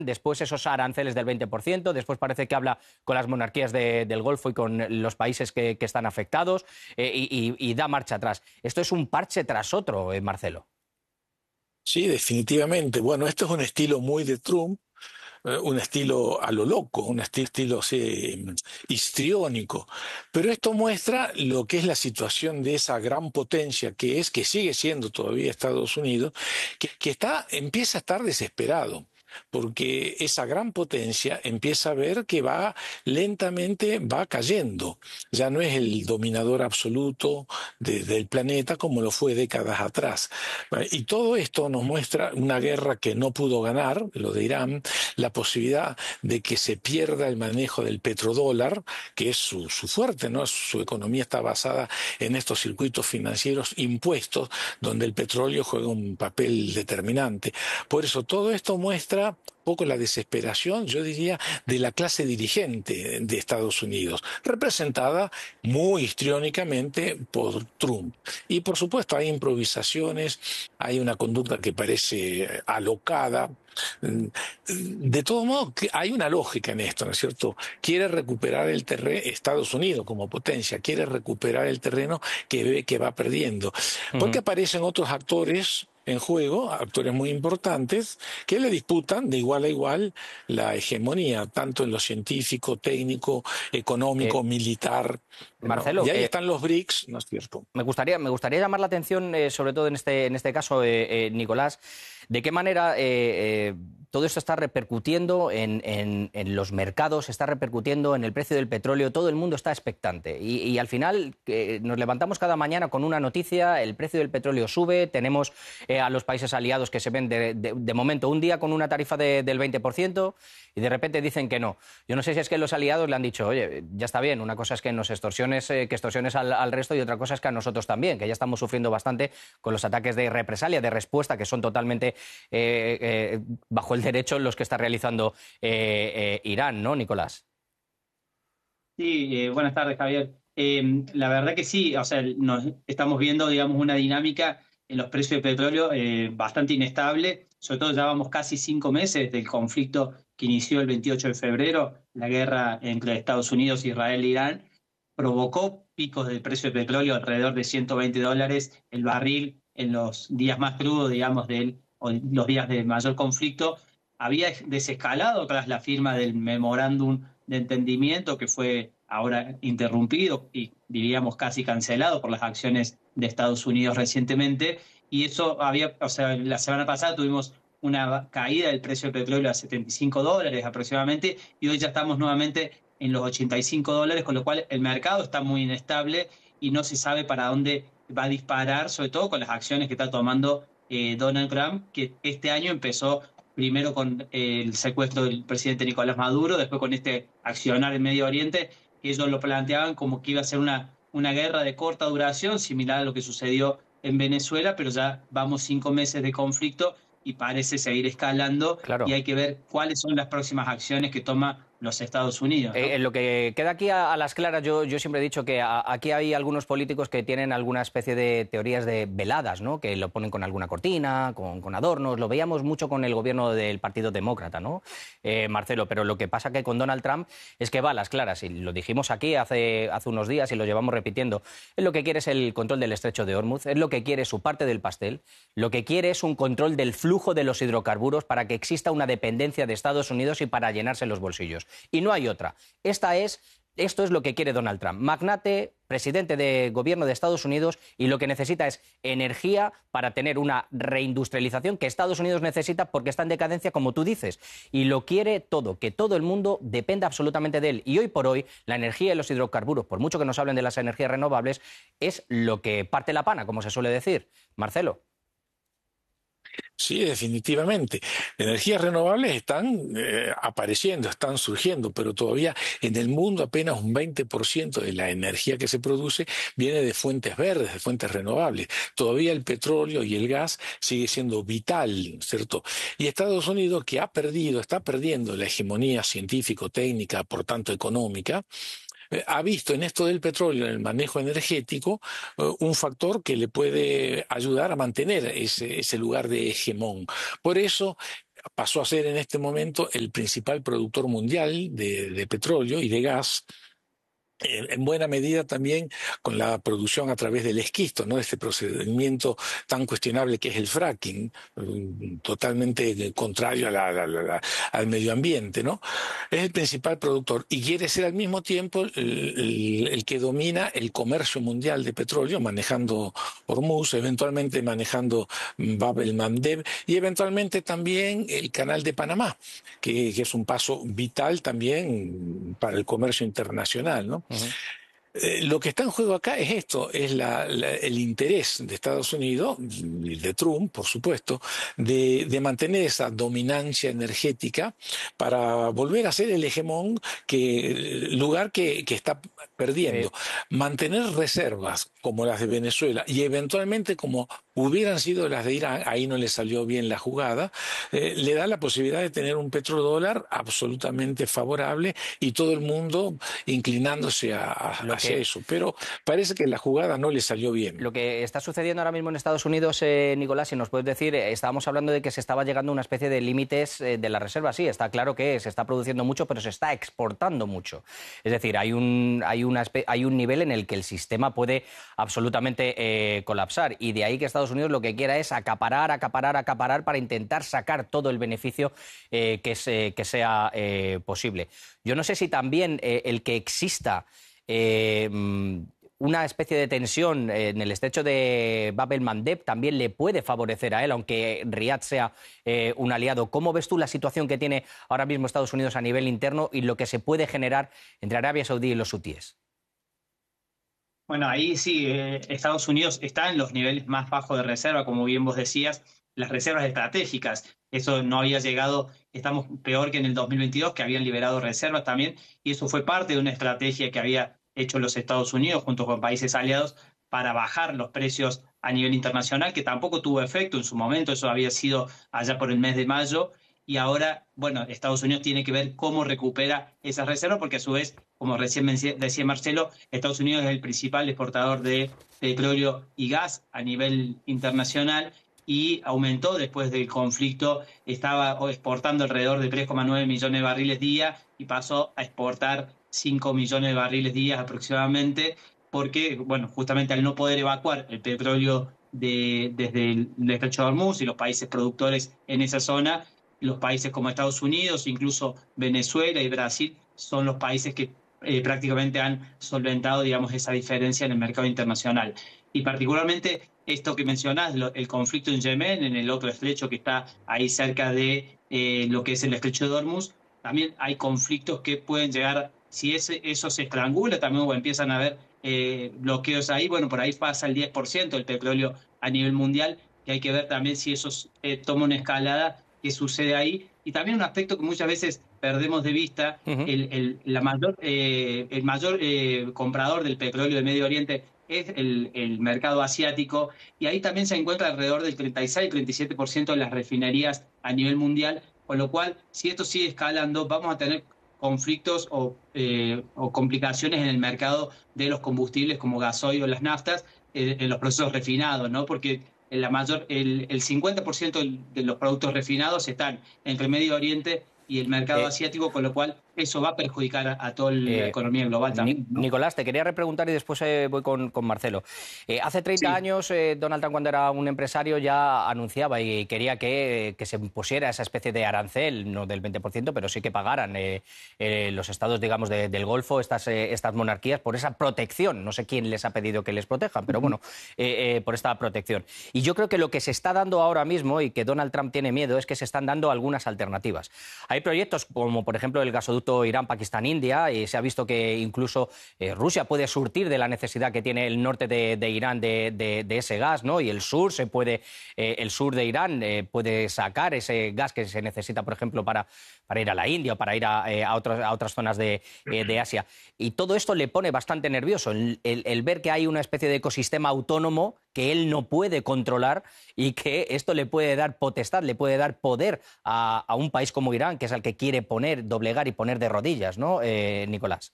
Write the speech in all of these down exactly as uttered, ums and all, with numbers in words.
después esos aranceles del veinte por ciento, después parece que habla con las monarquías de, del Golfo y con los países que, que están afectados eh, y, y, y da marcha atrás. Esto es un parche tras otro, eh, Marcelo. Sí, definitivamente. Bueno, esto es un estilo muy de Trump, eh, un estilo a lo loco, un esti- estilo sí, histriónico. Pero esto muestra lo que es la situación de esa gran potencia que es, que sigue siendo todavía Estados Unidos, que, que está, empieza a estar desesperado. Porque esa gran potencia empieza a ver que va lentamente, va cayendo. Ya no es el dominador absoluto de- del planeta como lo fue décadas atrás. Y todo esto nos muestra una guerra que no pudo ganar, lo de Irán, la posibilidad de que se pierda el manejo del petrodólar, que es su, su fuerte, ¿no? Su economía está basada en estos circuitos financieros impuestos, donde el petróleo juega un papel determinante. Por eso todo esto muestra un poco la desesperación, yo diría, de la clase dirigente de Estados Unidos, representada muy histriónicamente por Trump. Y por supuesto hay improvisaciones, hay una conducta que parece alocada. De todo modo, hay una lógica en esto, ¿no es cierto? Quiere recuperar el terreno, Estados Unidos como potencia, quiere recuperar el terreno que ve que va perdiendo. Porque Uh-huh. aparecen otros actores en juego, actores muy importantes, que le disputan de igual a igual la hegemonía, tanto en lo científico, técnico, económico, Eh, militar, ¿no? Y Marcelo, ahí eh, están los BRICS, ¿no es cierto? Me gustaría, me gustaría llamar la atención, eh, sobre todo en este, en este caso, eh, eh, Nicolás, de qué manera eh, eh, todo esto está repercutiendo en, en, en los mercados, está repercutiendo en el precio del petróleo, todo el mundo está expectante. Y, y al final eh, nos levantamos cada mañana con una noticia, el precio del petróleo sube, tenemos eh, a los países aliados que se ven de, de, de momento un día con una tarifa de, del veinte por ciento y de repente dicen que no. Yo no sé si es que los aliados le han dicho, oye, ya está bien, una cosa es que nos extorsiones, eh, que extorsiones al, al resto y otra cosa es que a nosotros también, que ya estamos sufriendo bastante con los ataques de represalia, de respuesta, que son totalmente eh, eh, bajo el derecho los que está realizando eh, eh, Irán, ¿no, Nicolás? Sí, eh, buenas tardes, Javier. Eh, la verdad que sí, o sea, nos estamos viendo, digamos, una dinámica en los precios del petróleo eh, bastante inestable. Sobre todo, ya vamos casi cinco meses del conflicto que inició el veintiocho de febrero, la guerra entre Estados Unidos, Israel e Irán, provocó picos del precio del petróleo alrededor de ciento veinte dólares el barril en los días más crudos, digamos, del, o los días de mayor conflicto. Había desescalado tras la firma del memorándum de entendimiento que fue ahora interrumpido y diríamos casi cancelado por las acciones de Estados Unidos recientemente. Y eso había, o sea, la semana pasada tuvimos una caída del precio del petróleo a setenta y cinco dólares aproximadamente y hoy ya estamos nuevamente en los ochenta y cinco dólares, con lo cual el mercado está muy inestable y no se sabe para dónde va a disparar, sobre todo con las acciones que está tomando eh, Donald Trump, que este año empezó primero con el secuestro del presidente Nicolás Maduro, después con este accionar en Medio Oriente, que ellos lo planteaban como que iba a ser una, una guerra de corta duración, similar a lo que sucedió en Venezuela, pero ya vamos cinco meses de conflicto y parece seguir escalando y Claro. hay que ver cuáles son las próximas acciones que toma los Estados Unidos, Eh, ¿no? en lo que queda aquí a, a las claras, yo, yo siempre he dicho que a, aquí hay algunos políticos que tienen alguna especie de teorías de veladas, ¿no? Que lo ponen con alguna cortina, con, con adornos. Lo veíamos mucho con el gobierno del Partido Demócrata, ¿no, eh, Marcelo? Pero lo que pasa que con Donald Trump es que va a las claras, y lo dijimos aquí hace, hace unos días y lo llevamos repitiendo. Él lo que quiere es el control del estrecho de Hormuz, es lo que quiere su parte del pastel, lo que quiere es un control del flujo de los hidrocarburos para que exista una dependencia de Estados Unidos y para llenarse los bolsillos. Y no hay otra. Esta es, esto es lo que quiere Donald Trump. Magnate, presidente de gobierno de Estados Unidos, y lo que necesita es energía para tener una reindustrialización que Estados Unidos necesita porque está en decadencia, como tú dices. Y lo quiere todo, que todo el mundo dependa absolutamente de él. Y hoy por hoy, la energía y los hidrocarburos, por mucho que nos hablen de las energías renovables, es lo que parte la pana, como se suele decir. Marcelo. Sí, definitivamente. Energías renovables están eh, apareciendo, están surgiendo, pero todavía en el mundo apenas un veinte por ciento de la energía que se produce viene de fuentes verdes, de fuentes renovables. Todavía el petróleo y el gas sigue siendo vital, ¿cierto? Y Estados Unidos, que ha perdido, está perdiendo la hegemonía científico-técnica, por tanto económica, eh, ha visto en esto del petróleo, en el manejo energético, eh, un factor que le puede ayudar a mantener ese, ese lugar de hegemón. Por eso pasó a ser en este momento el principal productor mundial de, de petróleo y de gas, en buena medida también con la producción a través del esquisto, ¿no? Este procedimiento tan cuestionable que es el fracking, totalmente contrario a la, la, la, la, al medio ambiente, ¿no? Es el principal productor y quiere ser al mismo tiempo el, el, el que domina el comercio mundial de petróleo, manejando Hormuz, eventualmente manejando Bab el-Mandeb y eventualmente también el canal de Panamá, que, que es un paso vital también para el comercio internacional, ¿no? Uh-huh. Eh, lo que está en juego acá es esto, es la, la, el interés de Estados Unidos, y de Trump, por supuesto, de, de mantener esa dominancia energética para volver a ser el hegemón, que, el lugar que, que está perdiendo. Sí. Mantener reservas como las de Venezuela y eventualmente como hubieran sido las de Irán, ahí no le salió bien la jugada, eh, le da la posibilidad de tener un petrodólar absolutamente favorable y todo el mundo inclinándose a, a hacia que, eso. Pero parece que la jugada no le salió bien. Lo que está sucediendo ahora mismo en Estados Unidos, eh, Nicolás, si nos puedes decir, eh, estábamos hablando de que se estaba llegando a una especie de límites eh, de la reserva. Sí, está claro que se está produciendo mucho, pero se está exportando mucho. Es decir, hay un, hay una, hay un nivel en el que el sistema puede absolutamente eh, colapsar y de ahí que Estados Unidos lo que quiera es acaparar, acaparar, acaparar para intentar sacar todo el beneficio eh, que, se, que sea eh, posible. Yo no sé si también eh, el que exista eh, una especie de tensión en el estrecho de Bab el-Mandeb también le puede favorecer a él, aunque Riad sea eh, un aliado. ¿Cómo ves tú la situación que tiene ahora mismo Estados Unidos a nivel interno y lo que se puede generar entre Arabia Saudí y los hutíes? Bueno, ahí sí, eh, Estados Unidos está en los niveles más bajos de reserva, como bien vos decías, las reservas estratégicas. Eso no había llegado, estamos peor que en el dos mil veintidós, que habían liberado reservas también, y eso fue parte de una estrategia que había hecho los Estados Unidos junto con países aliados para bajar los precios a nivel internacional, que tampoco tuvo efecto en su momento, eso había sido allá por el mes de mayo, y ahora, bueno, Estados Unidos tiene que ver cómo recupera esas reservas, porque a su vez, como recién decía Marcelo, Estados Unidos es el principal exportador de petróleo y gas a nivel internacional y aumentó después del conflicto, estaba exportando alrededor de tres coma nueve millones de barriles día y pasó a exportar cinco millones de barriles día aproximadamente, porque, bueno, justamente al no poder evacuar el petróleo de, desde el, el estrecho de Hormuz y los países productores en esa zona, los países como Estados Unidos, incluso Venezuela y Brasil, son los países que eh, prácticamente han solventado, digamos, esa diferencia en el mercado internacional. Y particularmente esto que mencionás, lo, el conflicto en Yemen, en el otro estrecho que está ahí cerca de eh, lo que es el estrecho de Hormuz, también hay conflictos que pueden llegar, si ese, eso se estrangula también o empiezan a haber eh, bloqueos ahí, bueno, por ahí pasa el diez por ciento del petróleo a nivel mundial, y hay que ver también si eso eh, toma una escalada, qué sucede ahí. Y también un aspecto que muchas veces perdemos de vista, uh-huh. el, el, la mayor, eh, el mayor eh, comprador del petróleo de Medio Oriente es el, el mercado asiático, y ahí también se encuentra alrededor del treinta y seis, treinta y siete por ciento de las refinerías a nivel mundial, con lo cual, si esto sigue escalando, vamos a tener conflictos o, eh, o complicaciones en el mercado de los combustibles como gasoil o las naftas, eh, en los procesos refinados, ¿no? Porque la mayor, el, el cincuenta por ciento de los productos refinados están entre Medio Oriente y el mercado eh, asiático, con lo cual eso va a perjudicar a, a toda la eh, economía global también, ¿no? Nicolás, te quería repreguntar y después eh, voy con, con Marcelo. Eh, hace treinta sí. años, eh, Donald Trump, cuando era un empresario, ya anunciaba y quería que, que se impusiera esa especie de arancel, no del veinte por ciento, pero sí que pagaran eh, eh, los estados, digamos, de, del Golfo, estas, eh, estas monarquías, por esa protección. No sé quién les ha pedido que les protejan, pero bueno, eh, eh, por esta protección. Y yo creo que lo que se está dando ahora mismo, y que Donald Trump tiene miedo, es que se están dando algunas alternativas. Hay proyectos como, por ejemplo, el gasoducto Irán, Pakistán, India, y se ha visto que incluso eh, Rusia puede surtir de la necesidad que tiene el norte de, de Irán de, de, de ese gas, ¿no? Y el sur se puede, eh, el sur de Irán eh, puede sacar ese gas que se necesita, por ejemplo, para, para ir a la India o para ir a, eh, a, otras, a otras zonas de, eh, de Asia. Y todo esto le pone bastante nervioso, el, el, el ver que hay una especie de ecosistema autónomo que él no puede controlar y que esto le puede dar potestad, le puede dar poder a, a un país como Irán, que es al que quiere poner, doblegar y poner de rodillas, ¿no, eh, Nicolás?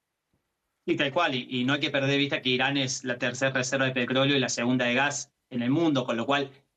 Sí, tal cual, y, y no hay que perder de vista que Irán es la tercera reserva de petróleo y la segunda de gas en el mundo, con lo cual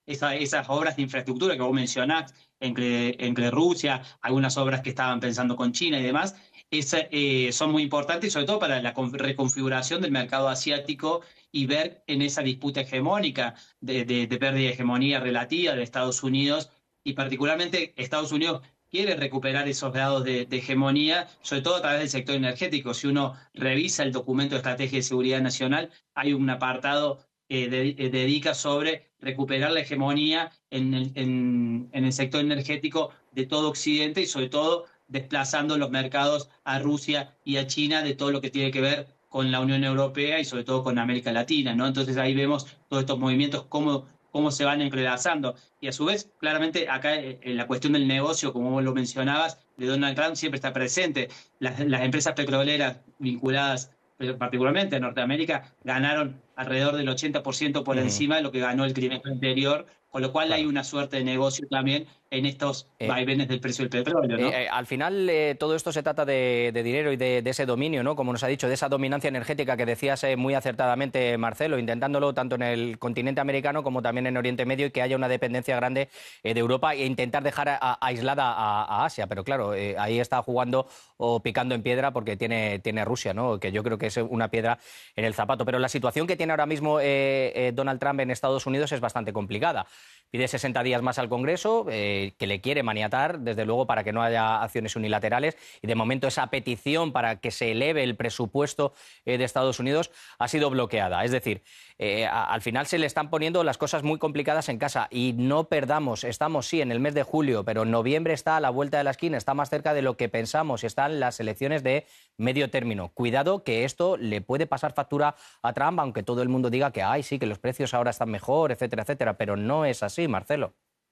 esa, esas obras de infraestructura que vos mencionás entre, entre Rusia, algunas obras que estaban pensando con China y demás, esa, eh, son muy importantes, sobre todo para la reconfiguración del mercado asiático y ver en esa disputa hegemónica de, de, de pérdida de hegemonía relativa de Estados Unidos, y particularmente Estados Unidos quiere recuperar esos grados de, de hegemonía, sobre todo a través del sector energético. Si uno revisa el documento de Estrategia de Seguridad Nacional, hay un apartado que de, eh, dedica sobre recuperar la hegemonía en el, en, en el sector energético de todo Occidente, y sobre todo desplazando los mercados a Rusia y a China de todo lo que tiene que ver con la Unión Europea y sobre todo con América Latina, ¿no? Entonces ahí vemos todos estos movimientos, cómo, cómo se van entrelazando. Y a su vez, claramente, acá en la cuestión del negocio, como vos lo mencionabas, de Donald Trump siempre está presente. Las, las empresas petroleras vinculadas particularmente a Norteamérica ganaron alrededor del ochenta por ciento por uh-huh. encima de lo que ganó el trimestre anterior, con lo cual claro. hay una suerte de negocio también en estos eh, vaivenes del precio del petróleo, ¿no? Eh, al final, eh, todo esto se trata de, de dinero y de, de ese dominio, ¿no? Como nos ha dicho, de esa dominancia energética que decías eh, muy acertadamente, Marcelo, intentándolo tanto en el continente americano como también en Oriente Medio, y que haya una dependencia grande eh, de Europa e intentar dejar a, a, aislada a, a Asia. Pero claro, eh, ahí está jugando o picando en piedra porque tiene, tiene Rusia, ¿no? Que yo creo que es una piedra en el zapato. Pero la situación que tiene ahora mismo eh, eh, Donald Trump en Estados Unidos es bastante complicada. Pide sesenta días más al Congreso, eh, que le quiere maniatar, desde luego, para que no haya acciones unilaterales. Y de momento esa petición para que se eleve el presupuesto eh, de Estados Unidos ha sido bloqueada. Es decir, eh, a, al final se le están poniendo las cosas muy complicadas en casa. Y no perdamos, estamos sí en el mes de julio, pero noviembre está a la vuelta de la esquina, está más cerca de lo que pensamos, están las elecciones de medio término. Cuidado, que esto le puede pasar factura a Trump, aunque todo el mundo diga que ay, sí, que los precios ahora están mejor, etcétera, etcétera, pero no es así, Marcelo.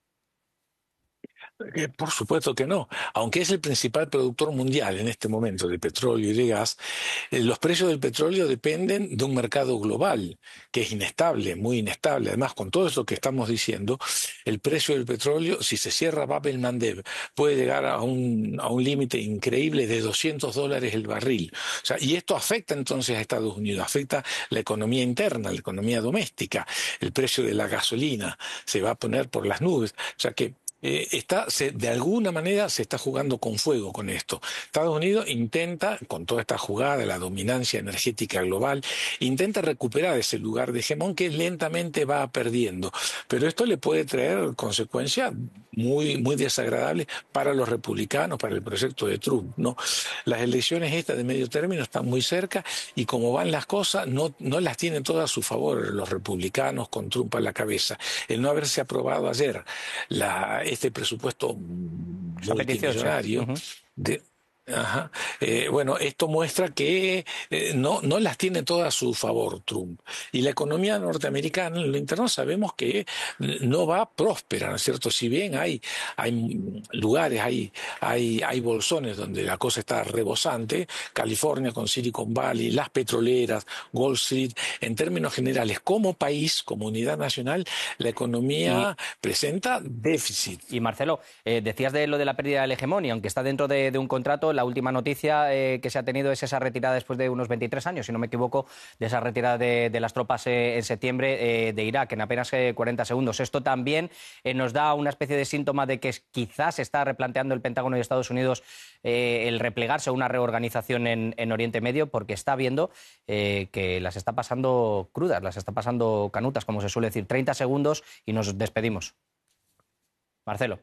Eh, por supuesto que no. Aunque es el principal productor mundial en este momento de petróleo y de gas, eh, los precios del petróleo dependen de un mercado global que es inestable, muy inestable. Además, con todo eso que estamos diciendo, el precio del petróleo, si se cierra Bab el-Mandeb, puede llegar a un, a un límite increíble de doscientos dólares el barril. O sea, y esto afecta entonces a Estados Unidos, afecta la economía interna, la economía doméstica. El precio de la gasolina se va a poner por las nubes. O sea que Eh, está, se, de alguna manera se está jugando con fuego con esto. Estados Unidos intenta, con toda esta jugada, la dominancia energética global, intenta recuperar ese lugar de hegemón que lentamente va perdiendo. Pero esto le puede traer consecuencias muy, muy desagradables para los republicanos, para el proyecto de Trump, ¿no? Las elecciones estas de medio término están muy cerca y como van las cosas, no, no las tienen todas a su favor los republicanos con Trump a la cabeza. El no haberse aprobado ayer la este presupuesto multimillonario uh-huh. de, ajá, eh, bueno, esto muestra que eh, no, no las tiene todas a su favor Trump. Y la economía norteamericana, en lo interno, sabemos que no va próspera, ¿no es cierto? Si bien hay, hay lugares, hay, hay, hay bolsones donde la cosa está rebosante, California con Silicon Valley, las petroleras, Wall Street, en términos generales, como país, como unidad nacional, la economía y, presenta déficit. Y Marcelo, eh, decías de lo de la pérdida de la hegemonía, aunque está dentro de, de un contrato. La última noticia eh, que se ha tenido es esa retirada después de unos veintitrés años, si no me equivoco, de esa retirada de, de las tropas eh, en septiembre eh, de Irak, en apenas eh, cuarenta segundos. Esto también eh, nos da una especie de síntoma de que quizás se está replanteando el Pentágono de Estados Unidos eh, el replegarse a una reorganización en, en Oriente Medio, porque está viendo eh, que las está pasando crudas, las está pasando canutas, como se suele decir. treinta segundos y nos despedimos. Marcelo.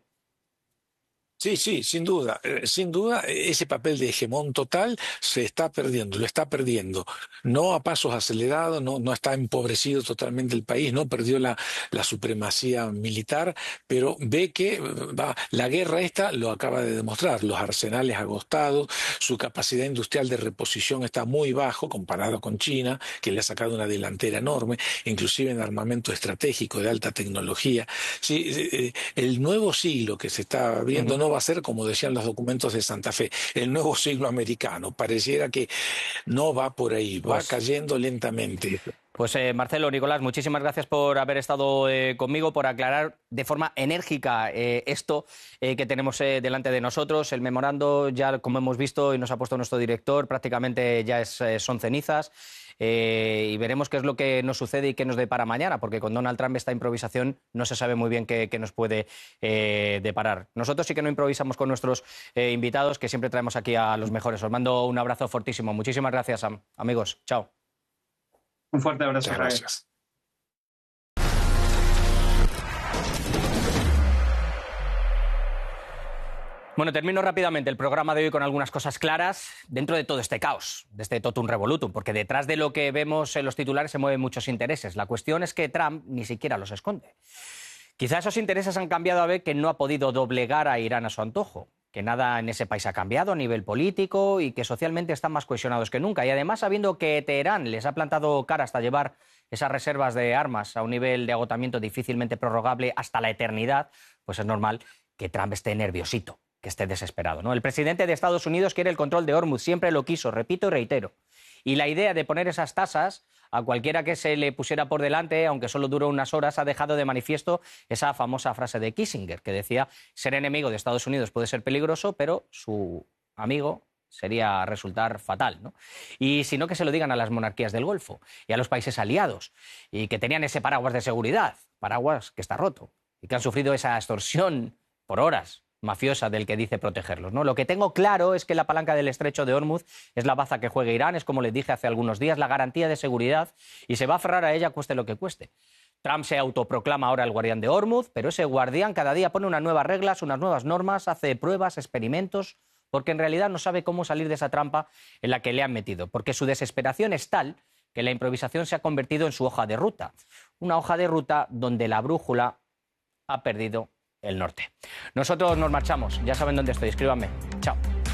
Sí, sí, sin duda, eh, sin duda ese papel de hegemón total se está perdiendo, lo está perdiendo, no a pasos acelerados, no, no está empobrecido totalmente el país, no perdió la, la supremacía militar, pero ve que va, la guerra esta lo acaba de demostrar, los arsenales agotados, su capacidad industrial de reposición está muy bajo comparado con China, que le ha sacado una delantera enorme, inclusive en armamento estratégico de alta tecnología. Sí, eh, el nuevo siglo que se está abriendo, uh-huh. no va a ser, como decían los documentos de Santa Fe, el nuevo siglo americano. Pareciera que no va por ahí, va pues, cayendo lentamente. Pues eh, Marcelo, Nicolás, muchísimas gracias por haber estado eh, conmigo, por aclarar de forma enérgica eh, esto eh, que tenemos eh, delante de nosotros. El memorando, ya como hemos visto y nos ha puesto nuestro director, prácticamente ya es, eh, son cenizas. eh, y veremos qué es lo que nos sucede y qué nos depara mañana, porque con Donald Trump esta improvisación no se sabe muy bien qué, qué nos puede eh, deparar. Nosotros sí que no improvisamos con nuestros eh, invitados, que siempre traemos aquí a los mejores. Os mando un abrazo fortísimo. Muchísimas gracias, Sam. Amigos, chao. Un fuerte abrazo. Muchas gracias. Bueno, termino rápidamente el programa de hoy con algunas cosas claras dentro de todo este caos, de este totum revolutum, porque detrás de lo que vemos en los titulares se mueven muchos intereses. La cuestión es que Trump ni siquiera los esconde. Quizá esos intereses han cambiado a ver que no ha podido doblegar a Irán a su antojo, que nada en ese país ha cambiado a nivel político y que socialmente están más cohesionados que nunca. Y además, sabiendo que Teherán les ha plantado cara hasta llevar esas reservas de armas a un nivel de agotamiento difícilmente prorrogable hasta la eternidad, pues es normal que Trump esté nerviosito, que esté desesperado, ¿no? El presidente de Estados Unidos quiere el control de Hormuz, siempre lo quiso, repito y reitero. Y la idea de poner esas tasas a cualquiera que se le pusiera por delante, aunque solo duró unas horas, ha dejado de manifiesto esa famosa frase de Kissinger, que decía: ser enemigo de Estados Unidos puede ser peligroso, pero su amigo sería resultar fatal, ¿no? Y si no, que se lo digan a las monarquías del Golfo y a los países aliados, y que tenían ese paraguas de seguridad, paraguas que está roto, y que han sufrido esa extorsión por horas mafiosa del que dice protegerlos, ¿no? Lo que tengo claro es que la palanca del estrecho de Hormuz es la baza que juega Irán, es, como les dije hace algunos días, la garantía de seguridad, y se va a aferrar a ella cueste lo que cueste. Trump se autoproclama ahora el guardián de Hormuz, pero ese guardián cada día pone unas nuevas reglas, unas nuevas normas, hace pruebas, experimentos, porque en realidad no sabe cómo salir de esa trampa en la que le han metido, porque su desesperación es tal que la improvisación se ha convertido en su hoja de ruta, una hoja de ruta donde la brújula ha perdido el norte. Nosotros nos marchamos, ya saben dónde estoy, escríbanme. Chao.